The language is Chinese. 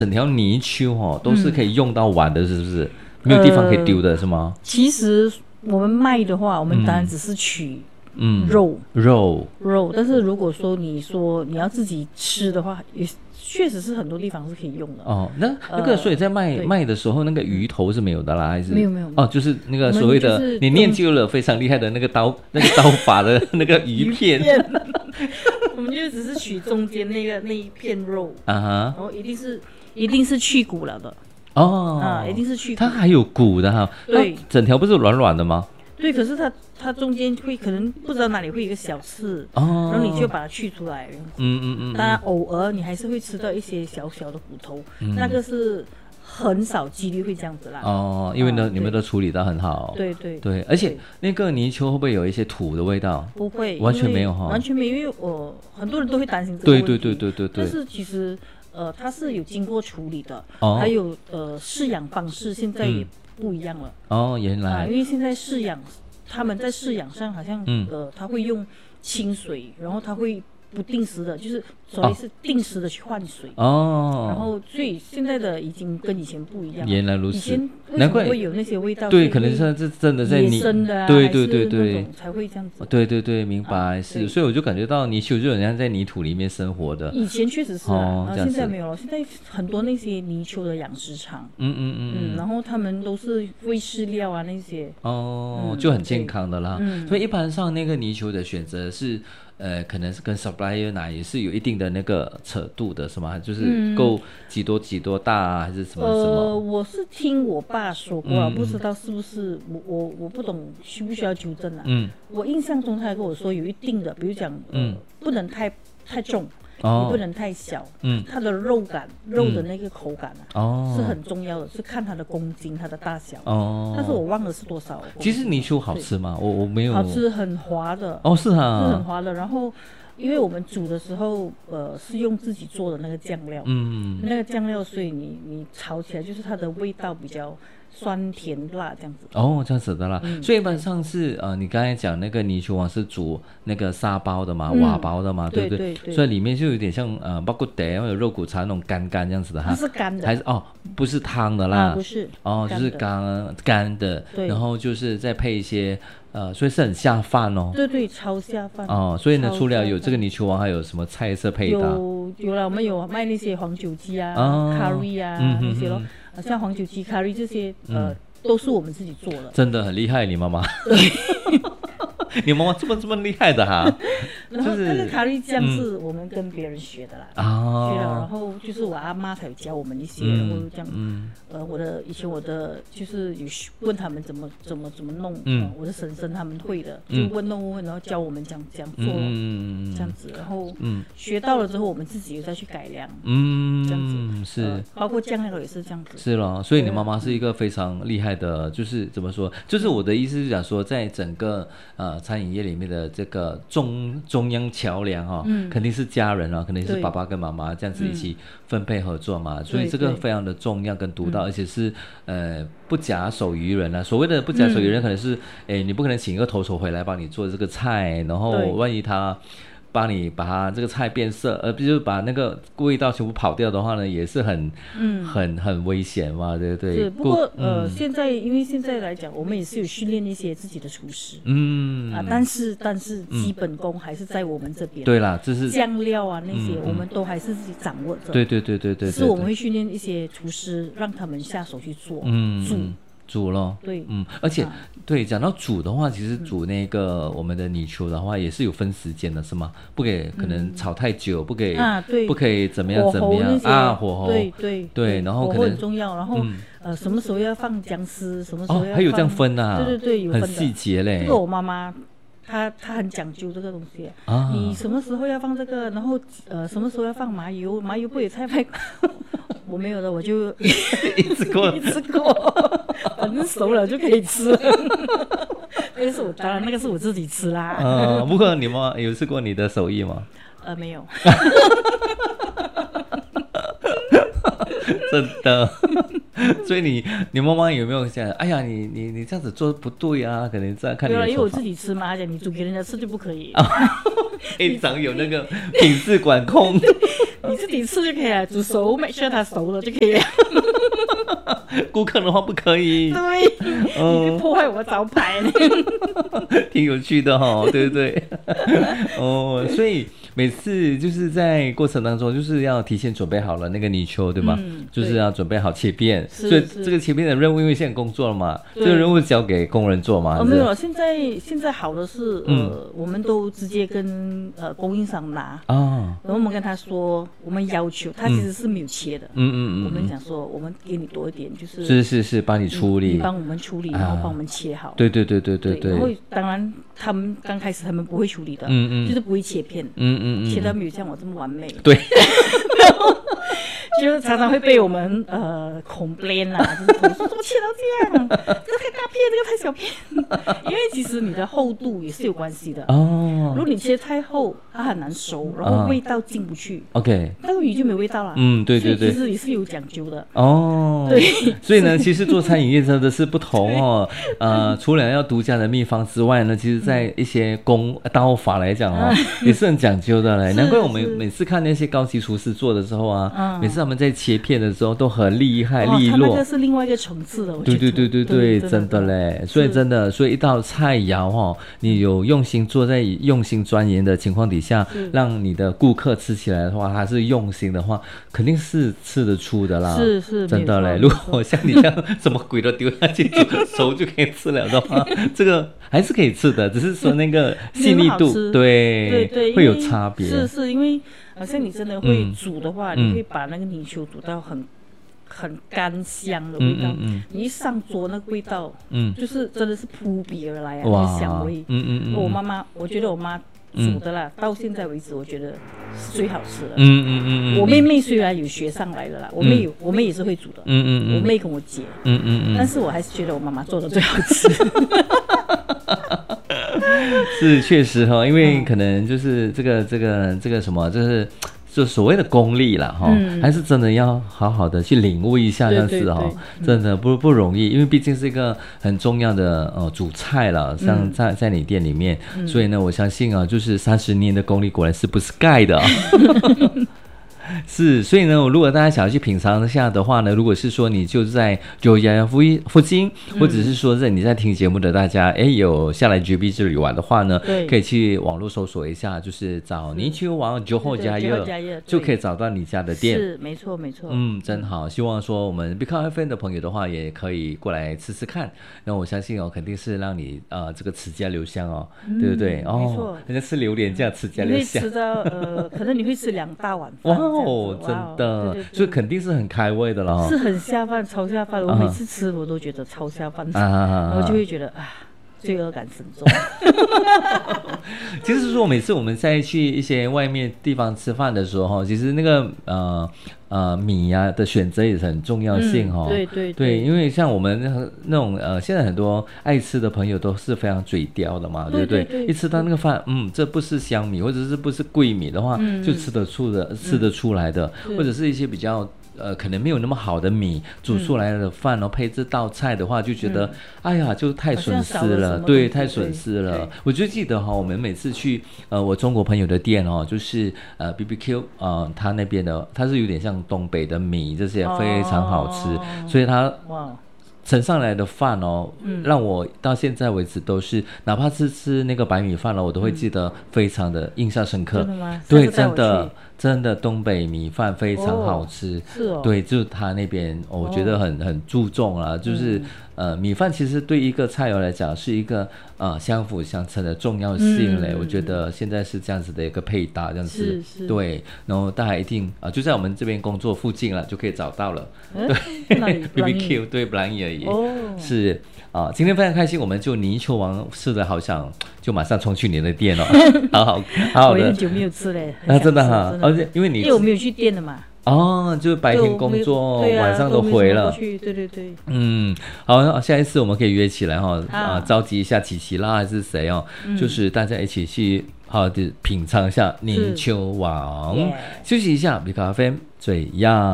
整条泥鳅都是可以用到完的，是不是？没有地方可以丢的是吗？ 其实我们卖的话，我们当然只是取肉，但是如果说你要自己吃的话，也确实是很多地方是可以用的。 那个所以在卖的时候，那个鱼头是没有的啦，还是没有就是那个所谓的你念究了非常厉害的那个刀法的那个鱼片。 我们就只是取中间那一片肉然后一定是去骨了的一定是去骨， 它还有骨的哈。 对， 整条不是软软的吗？ 对，可是它中间会可能不知道哪里会有一个小刺然后你就把它去出来。当然偶尔你还是会吃到一些小小的骨头，那个是很少几率会这样子啦。 因为呢，你们都处理得很好。 对， 而且那个泥鳅会不会有一些土的味道？ 不会， 完全没有完全没有，因为很多人都会担心这个问题。 对。 但是其实它是有经过处理的，还有饲养方式现在也不一样了。 原来因为现在他们在饲养上好像他会用清水，然后他会不定时的，就是所谓是定时的去换水然后所以现在的已经跟以前不一样了。 原来如此， 以前为什么会有那些味道？ 对，可能是真的在野生的对，才会这样子。 对，明白是，所以我就感觉到泥鳅就很像在泥土里面生活的。 以前确实是现在没有了。现在很多那些泥鳅的养殖场，然后他们都是喂饲料啊那些就很健康的啦。所以一般上那个泥鳅的选择是。可能是跟 supplier 拿也是有一定的那个扯度的，是吗？就是够几多大还是什么？ 我是听我爸说过不知道是不是我不懂需不需要纠正我印象中他还跟我说有一定的，比如讲不能太重。也不能太小它的肉的那个口感是很重要的，是看它的公斤它的大小但是我忘了是多少。 其实泥鳅好吃吗？我没有。 好吃，很滑的是啊， 是很滑的。然后因为我们煮的时候是用自己做的那个酱料那个酱料，所以你炒起来就是它的味道比较酸甜辣这样子这样子的啦所以一般上是你刚才讲那个泥鳅王是煮那个沙包的嘛瓦包的嘛对不对？所以里面就有点像包括或者肉骨茶那种干这样子的它是干的还是不是汤的啦不是就是干的然后就是再配一些所以是很下饭对，超下饭所以呢除了有这个泥鳅王还有什么菜色配搭？ 有了，我们有卖那些黄酒鸡curry 那些咯像黄酒鸡 curry 这些都是我们自己做的。 真的很厉害，你妈妈你妈妈这么厉害的哈然后那个咖喱酱是我们跟别人学的啦学了，然后就是我阿妈才有教我们一些然后这样以前我的就是有问他们怎么弄我的婶婶他们会的就问然后教我们这样做这样子然后学到了之后我们自己又再去改良这样子是包括酱料也是这样子是咯。所以你妈妈是一个非常厉害的就是怎么说，就是我的意思是讲说在整个餐饮业里面的这个中央桥梁肯定是家人肯定是爸爸跟妈妈这样子一起分配合作嘛所以这个非常的重要跟独到而且是不假手于人所谓的不假手于人可能是你不可能请一个投手回来帮你做这个菜然后万一他帮你把它这个菜变色就是把那个味道全部跑掉的话呢也是很危险嘛对不对？ 是不过现在因为现在来讲我们也是有训练一些自己的厨师但是基本功还是在我们这边对啦，这是酱料那些我们都还是自己掌握着对是我们会训练一些厨师让他们下手去做煮咯对而且对讲到煮的话其实煮那个我们的泥鳅的话也是有分时间的是吗？不给可能炒太久不给不可以怎么样火候对然后可能火候很重要然后什么时候要放姜丝什么时候要放还有这样分对有分的很细节嘞这个我妈妈他很讲究这个东西你什么时候要放这个然后什么时候要放麻油不也太快我没有的我就一次过反正熟了就可以吃当然那个是我自己吃啦不过你妈有试过你的手艺吗？ 没有真的所以你妈妈有没有想哎呀你这样子做不对可能在看你的做法因为我自己吃嘛讲你煮给人家吃就不可以非常有那个品质管控你自己吃就可以了，煮熟 make sure 它熟了就可以了。 顾客的话不可以。 对，你破坏我招牌。 挺有趣的哈，对不对？哦，所以每次就是在过程当中，就是要提前准备好了那个泥鳅，对吗？就是要准备好切片，所以这个切片的任务，因为现在工作了嘛，这个任务交给工人做嘛。 没有，现在好的是，我们都直接跟供应商拿啊，然后我们跟他说，我们要求他其实是没有切的，我们讲说，我们给你多一点， 是帮你处理， 你帮我们处理，然后帮我们切好。 对。 然后当然他们刚开始他们不会处理的，就是不会切片，切到没有像我这么完美。 对。 就常常会被我们complain 啦，就是投诉怎么切到这样，这个太大片，这个太小片。因为其实你的厚度也是有关系的哦。如果你切太厚，它很难熟，然后味道进不去。OK， 那个鱼就没味道了。对，其实也是有讲究的哦。对， 所以呢，其实做餐饮业真的是不同哦。除了要独家的秘方之外呢，其实在一些刀法来讲哦，也是很讲究的嘞。难怪我们每次看那些高级厨师做的时候啊，每次他们在切片的时候都很厉害利落。 那个是另外一个层次的，我觉得。对，真的嘞。所以一道菜肴哈，你有用心做，在用心钻研的情况底下，让你的顾客吃起来的话，他是用心的话，肯定是吃得出的啦。 是真的嘞。如果像你这样什么鬼都丢下去煮熟就可以吃了的话，这个还是可以吃的，只是说那个细腻度对会有差别。 是因为好像你真的会煮的话，你会把那个泥鳅煮到很干香的味道，你一上桌那个味道，就是真的是扑鼻而来啊，那个香味。我觉得我妈煮的啦，到现在为止我觉得是最好吃的。我妹妹虽然有学上来的啦，我妹也是会煮的。我妹跟我姐。但是我还是觉得我妈妈做的最好吃。 是确实哈，因为可能就是这个什么，就所谓的功力啦哈，还是真的要好好的去领悟一下这样子哈，真的不容易，因为毕竟是一个很重要的主菜了，像在你店里面，所以呢，我相信啊，就是30年的功力果然是不是盖的。是，所以呢，如果大家想要去品尝一下的话呢，如果是说你就在911附近，或者是说你在听节目的大家，有下来 GB 这里玩的话呢，可以去网络搜索一下，就是找泥鳅王酒后家乐，就可以找到你家的店。 是，没错。 真好。希望说我们 Become FM 的朋友的话，也可以过来吃吃看。那我相信肯定是让你这个齿颊留香哦，对不对？ 没错， 人家吃榴莲这样齿颊留香， 你会吃到可能你会吃2大碗饭。 真的，所以肯定是很开胃的了， 是很下饭，超下饭。我每次吃我都觉得超下饭，我就会觉得罪恶感深重。 其实说每次我们在去一些外面地方吃饭的时候，其实那个米啊的选择也是很重要性哈。对，因为像我们那种现在很多爱吃的朋友都是非常嘴刁的嘛，对不对？一吃到那个饭，这不是香米或者是不是桂米的话，就吃得出来的，或者是一些比较可能没有那么好的米煮出来的饭，然后配这道菜的话，就觉得哎呀，就太损失了，对，太损失了。我就记得我们每次去我中国朋友的店就是BBQ 他那边的，他是有点像东北的米，这些非常好吃，所以他盛上来的饭让我到现在为止都是，哪怕是吃那个白米饭我都会记得非常的印象深刻。 真的吗？ 对，真的东北米饭非常好吃。是哦。对，就是他那边我觉得很注重啦，就是米饭其实对一个菜肴来讲是一个相辅相成的重要性嘞。我觉得现在是这样子的一个配搭，这样子。是。对，然后大家一定就在我们这边工作附近了，就可以找到了。对，BBQ 对，不然而已。是。今天非常开心，我们就泥鳅王吃的好想就马上冲去你的店了。好的。 我很久没有吃嘞。 真的哈，而且因为我没有去店的嘛。 就白天工作，晚上都回了。 对。 好，下一次我们可以约起来召集一下琪琪啦，还是谁就是大家一起去好的品尝一下泥鳅王。休息一下，比咖啡最样。